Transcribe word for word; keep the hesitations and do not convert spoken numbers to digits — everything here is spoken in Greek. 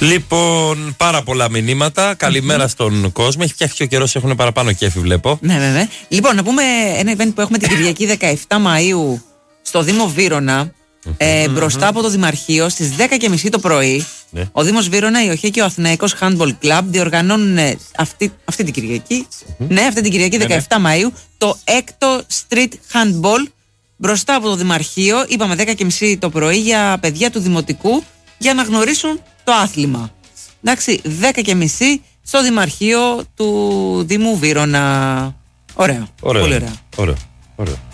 Λοιπόν, πάρα πολλά μηνύματα. Καλημέρα mm-hmm. στον κόσμο. Έχει φτιάξει ο καιρός, έχουν παραπάνω κέφι, βλέπω. Ναι, ναι, ναι. Λοιπόν, να πούμε ένα event που έχουμε την Κυριακή δεκαεφτά Μαΐου στο Δήμο Βύρωνα. Mm-hmm. Ε, μπροστά mm-hmm. από το Δημαρχείο στις δέκα και μισή το πρωί. Ναι. Ο Δήμος Βύρωνα, η ΟΧΕ και ο Αθηναϊκός Handball Club διοργανώνουν αυτή, αυτή την Κυριακή. Mm-hmm. Ναι, αυτή την Κυριακή δεκαεφτά Μαΐου το έκτο Street Handball μπροστά από το Δημαρχείο. Είπαμε δέκα και μισή το πρωί για παιδιά του Δημοτικού για να γνωρίσουν το άθλημα. Εντάξει, δέκα και μισή στο Δημαρχείο του Δήμου Βύρωνα. Ωραία. Ωραία. Πολύ ωραία. Ωραία. Ωραία.